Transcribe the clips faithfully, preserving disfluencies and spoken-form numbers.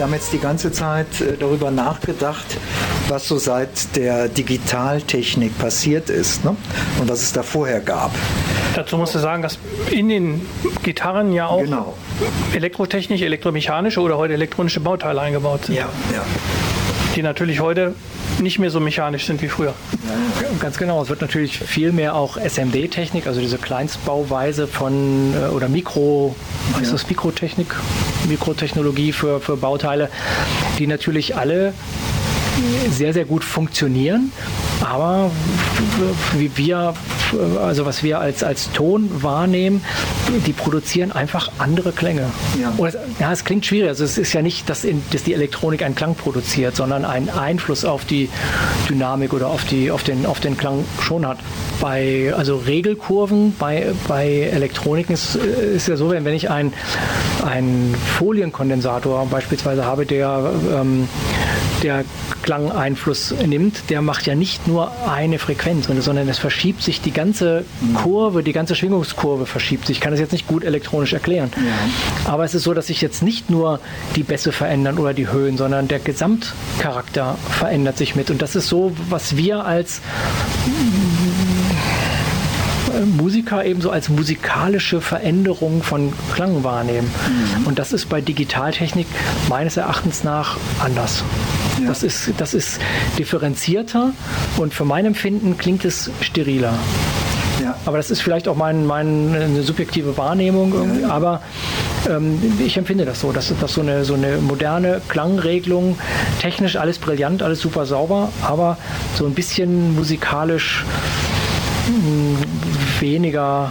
haben jetzt die ganze Zeit darüber nachgedacht, was so seit der Digitaltechnik passiert ist, ne? Und was es da vorher gab. Dazu musst du sagen, dass in den Gitarren ja auch genau. elektrotechnisch, elektromechanische oder heute elektronische Bauteile eingebaut sind. Ja, ja. Die natürlich heute nicht mehr so mechanisch sind wie früher. Ja, ganz genau. Es wird natürlich viel mehr auch S M D-Technik, also diese Kleinstbauweise von oder Mikro, was ist das, Mikrotechnik, Mikrotechnologie für, für Bauteile, die natürlich alle sehr, sehr gut funktionieren, aber wie wir, also was wir als, als Ton wahrnehmen, die produzieren einfach andere Klänge. Ja. Oder, ja, es klingt schwierig. Also es ist ja nicht, dass, in, dass die Elektronik einen Klang produziert, sondern einen Einfluss auf die Dynamik oder auf, die, auf, den, auf den Klang schon hat. Bei also Regelkurven bei, bei Elektronik ist, ist ja so, wenn ich einen, einen Folienkondensator beispielsweise habe, der, ähm, der Klangeinfluss nimmt, der macht ja nicht nur eine Frequenz, sondern es verschiebt sich die ganze Kurve, die ganze Schwingungskurve verschiebt sich. Ich kann das jetzt nicht gut elektronisch erklären. Ja. Aber es ist so, dass sich jetzt nicht nur die Bässe verändern oder die Höhen, sondern der Gesamtcharakter verändert sich mit. Und das ist so, was wir als Musiker eben so als musikalische Veränderung von Klang wahrnehmen. Mhm. Und das ist bei Digitaltechnik meines Erachtens nach anders. Ja. Das ist, das ist differenzierter und für mein Empfinden klingt es steriler. Ja. Aber das ist vielleicht auch mein, meine subjektive Wahrnehmung, irgendwie. Ja, ja. Aber ähm, ich empfinde das so, dass, dass so, eine, so eine moderne Klangregelung, technisch alles brillant, alles super sauber, aber so ein bisschen musikalisch weniger,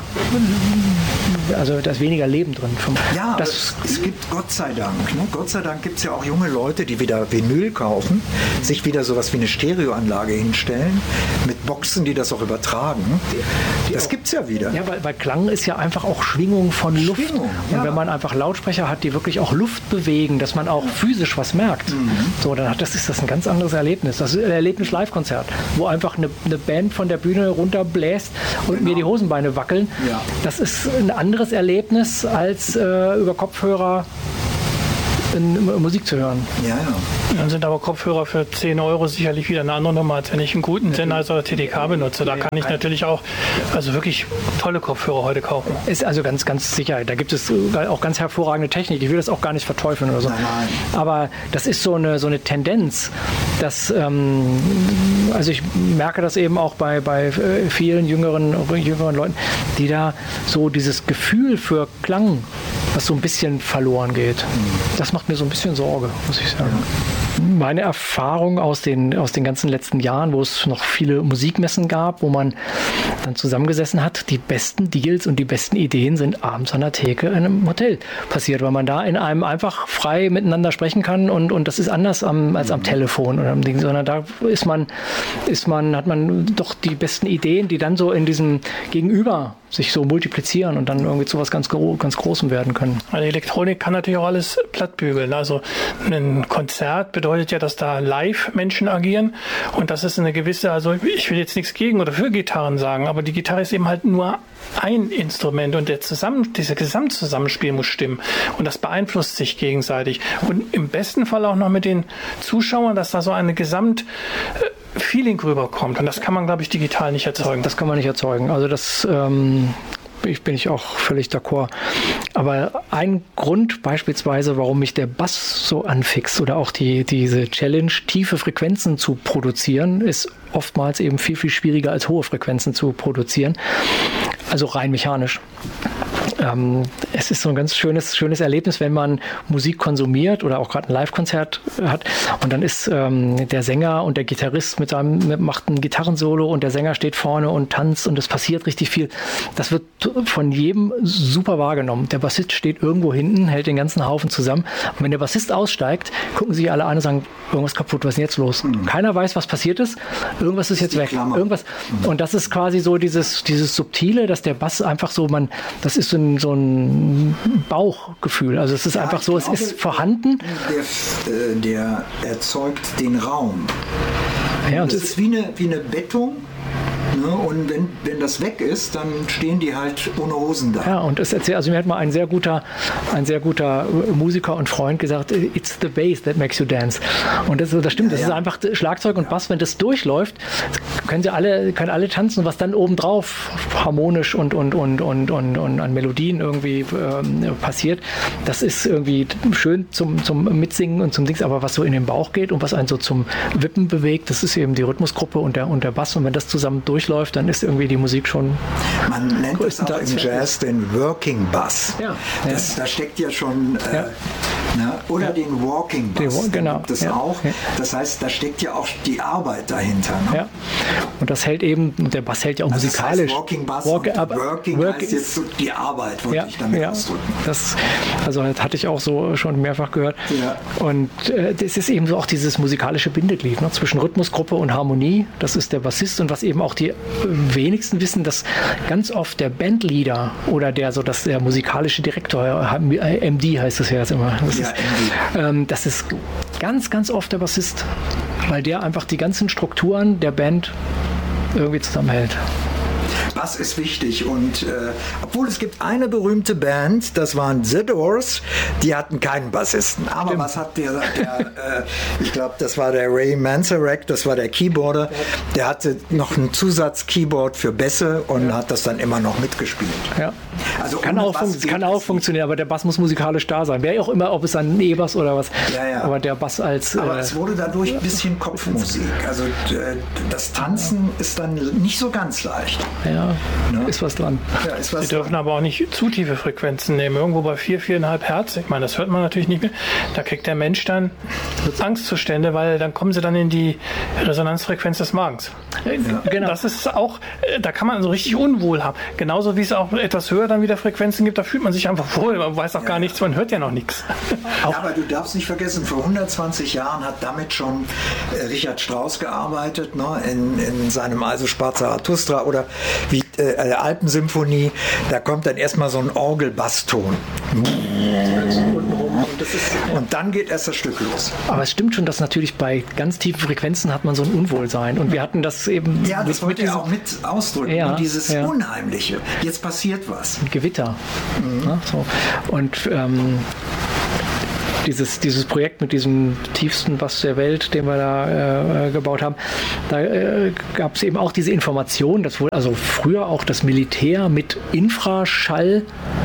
also da ist weniger Leben drin. Ja, das, es gibt Gott sei Dank, ne? Gott sei Dank gibt es ja auch junge Leute, die wieder Vinyl kaufen, sich wieder sowas wie eine Stereoanlage hinstellen, mit Boxen, die das auch übertragen. Die, die das gibt es ja wieder. Ja, weil, weil Klang ist ja einfach auch Schwingung von Luft. Schwingung, ja. Und wenn man einfach Lautsprecher hat, die wirklich auch Luft bewegen, dass man auch ja. physisch was merkt, mhm. so, dann hat das, ist das ein ganz anderes Erlebnis. Das ist ein Erlebnis-Live-Konzert, wo einfach eine, eine Band von der Bühne runterbläst und genau. mir die Hosenbeine wackeln. Ja. Das ist ein anderes Erlebnis, als äh, über Kopfhörer in, in Musik zu hören. Ja, ja. Dann sind aber Kopfhörer für zehn Euro sicherlich wieder eine andere Nummer, als wenn ich einen guten Sennheiser oder T D K benutze. Da kann ich natürlich auch also wirklich tolle Kopfhörer heute kaufen. Ist also ganz, ganz sicher. Da gibt es auch ganz hervorragende Technik. Ich will das auch gar nicht verteufeln oder so. Nein, nein. Aber das ist so eine, so eine Tendenz, dass, ähm, also ich merke das eben auch bei, bei vielen jüngeren, jüngeren Leuten, die da so dieses Gefühl für Klang, was so ein bisschen verloren geht. Das macht mir so ein bisschen Sorge, muss ich sagen. Meine Erfahrung aus den, aus den ganzen letzten Jahren, wo es noch viele Musikmessen gab, wo man dann zusammengesessen hat, die besten Deals und die besten Ideen sind abends an der Theke in einem Hotel passiert, weil man da in einem einfach frei miteinander sprechen kann und, und das ist anders am, als am Telefon oder am Ding, sondern da ist man, ist man, hat man doch die besten Ideen, die dann so in diesem Gegenüber sich so multiplizieren und dann irgendwie zu was ganz, ganz Großem werden können. Die Elektronik kann natürlich auch alles plattbügeln. Also ein Konzert bedeutet ja, dass da live Menschen agieren und das ist eine gewisse, also ich will jetzt nichts gegen oder für Gitarren sagen, aber die Gitarre ist eben halt nur ein Instrument und der Zusammen, dieser Gesamtzusammenspiel muss stimmen und das beeinflusst sich gegenseitig und im besten Fall auch noch mit den Zuschauern, dass da so eine Gesamt Feeling rüberkommt und das kann man, glaube ich, digital nicht erzeugen. Das, das kann man nicht erzeugen. Also das ähm, ich bin ich auch völlig d'accord. Aber ein Grund beispielsweise, warum mich der Bass so anfixt oder auch die, diese Challenge, tiefe Frequenzen zu produzieren, ist oftmals eben viel, viel schwieriger als hohe Frequenzen zu produzieren. Also rein mechanisch. Ähm, es ist so ein ganz schönes, schönes Erlebnis, wenn man Musik konsumiert oder auch gerade ein Live-Konzert hat und dann ist ähm, der Sänger und der Gitarrist mit seinem mit, macht ein Gitarrensolo und der Sänger steht vorne und tanzt und es passiert richtig viel. Das wird von jedem super wahrgenommen. Der Bassist steht irgendwo hinten, hält den ganzen Haufen zusammen und wenn der Bassist aussteigt, gucken sich alle an und sagen, irgendwas kaputt, was ist denn jetzt los? Mhm. Keiner weiß, was passiert ist. Irgendwas ist jetzt weg. Klammer. Irgendwas. Mhm. Und das ist quasi so dieses, dieses Subtile, dass der Bass einfach so, man, das ist so ein, so ein Bauchgefühl. Also es ist ja, einfach so, glaube, es ist vorhanden. Der, der erzeugt den Raum. Ja, und das ist wie eine, wie eine Bettung, Ne? Und wenn, wenn das weg ist, dann stehen die halt ohne Hosen da. Ja, und es erzählt, also mir hat mal ein sehr guter, ein sehr guter Musiker und Freund gesagt, it's the bass that makes you dance. Und das, das stimmt, ja, das ja. ist einfach Schlagzeug und Bass, wenn das durchläuft, können sie alle, können alle tanzen, was dann obendrauf harmonisch und, und, und, und, und, und an Melodien irgendwie ähm, passiert. Das ist irgendwie schön zum, zum Mitsingen und zum Dings, aber was so in den Bauch geht und was einen so zum Wippen bewegt, das ist eben die Rhythmusgruppe und der, und der Bass. Und wenn das zusammen durchläuft, dann ist irgendwie die Musik schon. Man nennt es auch im Jazz den Working Bass. Ja. Das, da steckt ja schon. Äh, ja. Ne? Oder ja. den Walking Bass. Die, genau. Das ja. auch. Ja. Das heißt, da steckt ja auch die Arbeit dahinter. Ne? Ja. Und das hält eben, der Bass hält ja auch also musikalisch. Das heißt Walking Bass Walk, und aber, Working work heißt jetzt so die Arbeit, wollte ja, ich damit ja. ausdrücken. Das, also das hatte ich auch so schon mehrfach gehört. Ja. Und äh, das ist eben so auch dieses musikalische Bindeglied ne, zwischen Rhythmusgruppe und Harmonie. Das ist der Bassist und was eben auch die wenigsten wissen, dass ganz oft der Bandleader oder der so dass der musikalische Direktor, M D heißt das ja jetzt immer. Das, ja, ist, ähm, das ist ganz, ganz oft der Bassist, weil der einfach die ganzen Strukturen der Band irgendwie zusammenhält. Bass ist wichtig und äh, obwohl es gibt eine berühmte Band, das waren The Doors, die hatten keinen Bassisten. Aber Stimmt. was hat der, der äh, ich glaube, das war der Ray Manzarek, das war der Keyboarder, der hatte noch ein Zusatz-Keyboard für Bässe und ja. hat das dann immer noch mitgespielt. Ja. Also kann auch, fun- kann auch funktionieren, aber der Bass muss musikalisch da sein. Wer auch immer, ob es ein E-Bass oder was, ja, ja. aber der Bass als... Aber äh, es wurde dadurch ein bisschen Kopfmusik. Also äh, das Tanzen ist dann nicht so ganz leicht. Ja, ne? ist was dran. Ja, ist was Sie dürfen dran. aber auch nicht zu tiefe Frequenzen nehmen. Irgendwo bei vier, viereinhalb Hertz. Ich meine, das hört man natürlich nicht mehr. Da kriegt der Mensch dann Angstzustände, weil dann kommen sie dann in die Resonanzfrequenz des Magens. Ja. Genau. Das ist auch, da kann man so richtig unwohl haben. Genauso wie es auch etwas höher dann wieder Frequenzen gibt, da fühlt man sich einfach wohl. Man weiß auch ja. gar nichts, man hört ja noch nichts. Ja, aber du darfst nicht vergessen, vor hundertzwanzig Jahren hat damit schon äh, Richard Strauss gearbeitet, ne, in, in seinem Also sprach Zarathustra oder wie äh, Alpensymphonie. Da kommt dann erstmal so ein Orgelbasston. Und dann geht erst das Stück los. Aber es stimmt schon, dass natürlich bei ganz tiefen Frequenzen hat man so ein Unwohlsein. Und wir hatten das eben... Ja, das wollte ich auch mit ausdrücken. Ja, und dieses ja. Unheimliche. Jetzt passiert was. Gewitter. Mhm. Ja, so. Und ähm, dieses, dieses Projekt mit diesem tiefsten Bass der Welt, den wir da äh, gebaut haben, da äh, gab es eben auch diese Information, dass wohl also früher auch das Militär mit Infraschall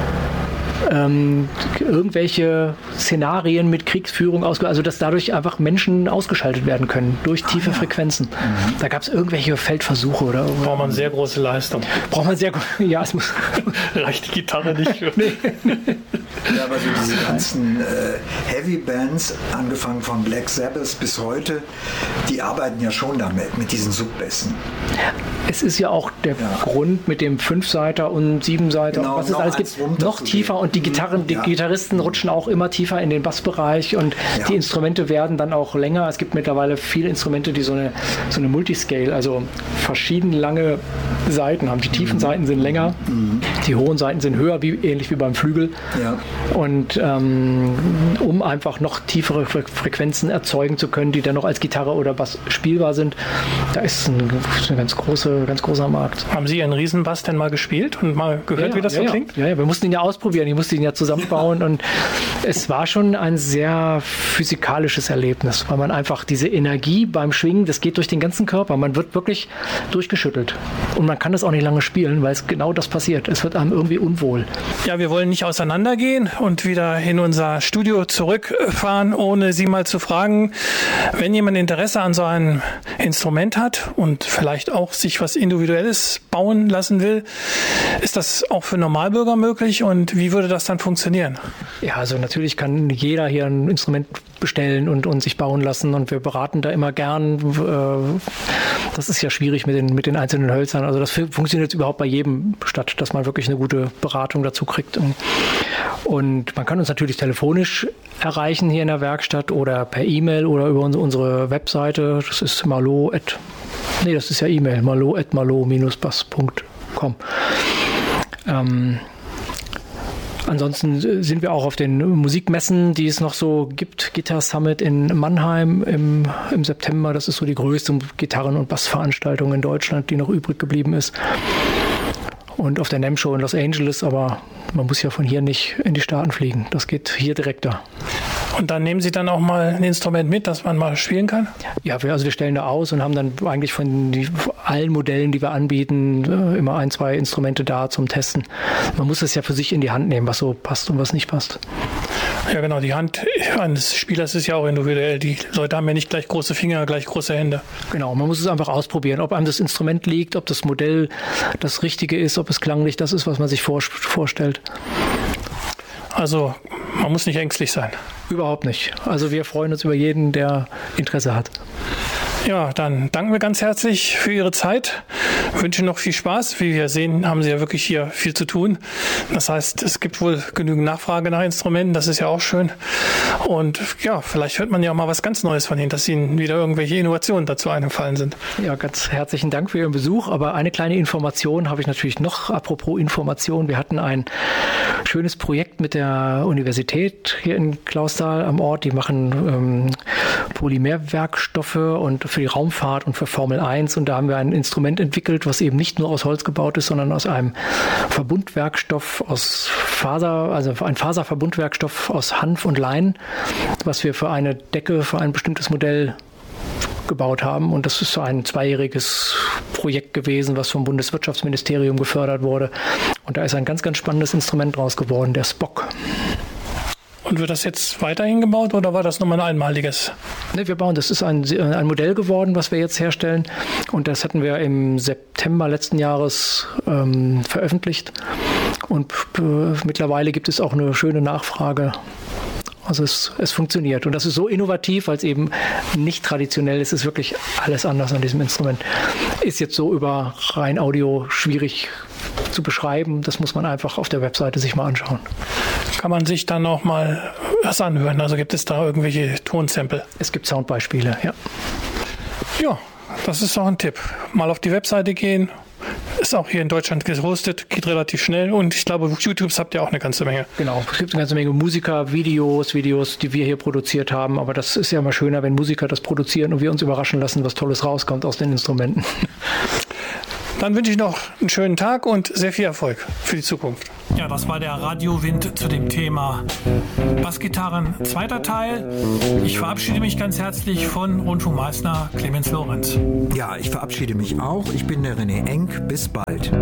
Ähm, irgendwelche Szenarien mit Kriegsführung ausge, also dass dadurch einfach Menschen ausgeschaltet werden können durch tiefe ah, ja. Frequenzen. Mhm. Da gab es irgendwelche Feldversuche oder braucht man sehr große Leistung. Braucht man sehr ja, es muss reicht die Gitarre nicht für. Nee. Ja, aber so diese ganzen äh, Heavy Bands, angefangen von Black Sabbath bis heute, die arbeiten ja schon damit, mit diesen Subbässen. Es ist ja auch der ja. Grund mit dem Fünfseiter und Siebenseiter, genau, was es alles gibt, noch tiefer und die Gitarren, die ja. Gitarristen rutschen auch immer tiefer in den Bassbereich und ja. die Instrumente werden dann auch länger. Es gibt mittlerweile viele Instrumente, die so eine, so eine Multiscale, also verschieden lange Saiten haben. Die tiefen mhm. Saiten sind länger, mhm. die hohen Saiten sind höher, wie, ähnlich wie beim Flügel. Ja. Und ähm, um einfach noch tiefere Fre- Frequenzen erzeugen zu können, die dann noch als Gitarre oder Bass spielbar sind, da ist ein, ein ganz, große, ganz großer Markt. Haben Sie Ihren Riesenbass denn mal gespielt und mal gehört, ja, wie das ja, so ja. klingt? Ja, ja, wir mussten ihn ja ausprobieren, ich musste ihn ja zusammenbauen und es war schon ein sehr physikalisches Erlebnis, weil man einfach diese Energie beim Schwingen, das geht durch den ganzen Körper, man wird wirklich durchgeschüttelt und man kann das auch nicht lange spielen, weil es genau das passiert. Es wird einem irgendwie unwohl. Ja, wir wollen nicht auseinandergehen und wieder in unser Studio zurückfahren, ohne Sie mal zu fragen, wenn jemand Interesse an so einem Instrument hat und vielleicht auch sich was Individuelles bauen lassen will, ist das auch für Normalbürger möglich und wie würde das dann funktionieren? Ja, also natürlich kann jeder hier ein Instrument bestellen und, und sich bauen lassen und wir beraten da immer gern. Das ist ja schwierig mit den, mit den einzelnen Hölzern. Also das funktioniert überhaupt bei jedem statt, dass man wirklich eine gute Beratung dazu kriegt. Und man kann uns natürlich telefonisch erreichen hier in der Werkstatt oder per E-Mail oder über unsere Webseite. Das ist malo. Nee, das ist ja E-Mail, malo at malo dash bass punkt com. Ähm, ansonsten sind wir auch auf den Musikmessen, die es noch so gibt. Guitar Summit in Mannheim im, im September. Das ist so die größte Gitarren- und Bassveranstaltung in Deutschland, die noch übrig geblieben ist. Und auf der NAMM Show in Los Angeles, aber man muss ja von hier nicht in die Staaten fliegen. Das geht hier direkter. Und dann nehmen Sie dann auch mal ein Instrument mit, das man mal spielen kann? Ja, wir, also wir stellen da aus und haben dann eigentlich von die, allen Modellen, die wir anbieten, immer ein, zwei Instrumente da zum Testen. Man muss es ja für sich in die Hand nehmen, was so passt und was nicht passt. Ja genau, die Hand eines Spielers ist ja auch individuell. Die Leute haben ja nicht gleich große Finger, gleich große Hände. Genau, man muss es einfach ausprobieren, ob einem das Instrument liegt, ob das Modell das Richtige ist, ob es klanglich das ist, was man sich vor, vorstellt. Also man muss nicht ängstlich sein. Überhaupt nicht. Also wir freuen uns über jeden, der Interesse hat. Ja, dann danken wir ganz herzlich für Ihre Zeit. Wünsche noch viel Spaß. Wie wir sehen, haben Sie ja wirklich hier viel zu tun. Das heißt, es gibt wohl genügend Nachfrage nach Instrumenten. Das ist ja auch schön. Und ja, vielleicht hört man ja auch mal was ganz Neues von Ihnen, dass Ihnen wieder irgendwelche Innovationen dazu eingefallen sind. Ja, ganz herzlichen Dank für Ihren Besuch. Aber eine kleine Information habe ich natürlich noch. Apropos Information. Wir hatten ein schönes Projekt mit der Universität hier in Clausthal am Ort. Die machen ähm, Polymerwerkstoffe und für die Raumfahrt und für Formel eins. Und da haben wir ein Instrument entwickelt, was eben nicht nur aus Holz gebaut ist, sondern aus einem Verbundwerkstoff aus Faser, also ein Faserverbundwerkstoff aus Hanf und Lein, was wir für eine Decke, für ein bestimmtes Modell gebaut haben. Und das ist so ein zweijähriges Projekt gewesen, was vom Bundeswirtschaftsministerium gefördert wurde. Und da ist ein ganz, ganz spannendes Instrument draus geworden, der Spock. Und wird das jetzt weiterhin gebaut oder war das nochmal ein einmaliges? Ne, wir bauen, das ist ein, ein Modell geworden, was wir jetzt herstellen. Und das hatten wir im September letzten Jahres ähm, veröffentlicht. Und äh, mittlerweile gibt es auch eine schöne Nachfrage. Also es, es funktioniert. Und das ist so innovativ, weil es eben nicht traditionell ist. Es ist wirklich alles anders an diesem Instrument. Ist jetzt so über rein Audio schwierig zu beschreiben. Das muss man einfach auf der Webseite sich mal anschauen. Kann man sich dann auch mal was anhören? Also gibt es da irgendwelche Tonsample? Es gibt Soundbeispiele, ja. Ja, das ist doch ein Tipp. Mal auf die Webseite gehen. Ist auch hier in Deutschland gehostet, geht relativ schnell und ich glaube, auf YouTube habt ihr auch eine ganze Menge. Genau, es gibt eine ganze Menge Musiker, Videos, Videos, die wir hier produziert haben, aber das ist ja immer schöner, wenn Musiker das produzieren und wir uns überraschen lassen, was Tolles rauskommt aus den Instrumenten. Dann wünsche ich noch einen schönen Tag und sehr viel Erfolg für die Zukunft. Ja, das war der Radiowind zu dem Thema Bassgitarren, zweiter Teil. Ich verabschiede mich ganz herzlich von Rundfunkmeister Clemens Lorenz. Ja, ich verabschiede mich auch. Ich bin der René Enk. Bis bald.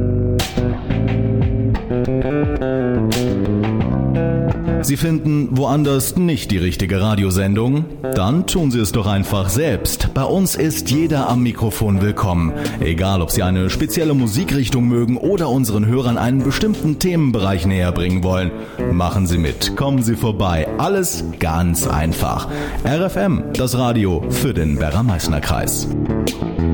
Sie finden woanders nicht die richtige Radiosendung? Dann tun Sie es doch einfach selbst. Bei uns ist jeder am Mikrofon willkommen. Egal, ob Sie eine spezielle Musikrichtung mögen oder unseren Hörern einen bestimmten Themenbereich näher bringen wollen. Machen Sie mit, kommen Sie vorbei. Alles ganz einfach. R F M, das Radio für den Werra-Meißner-Kreis.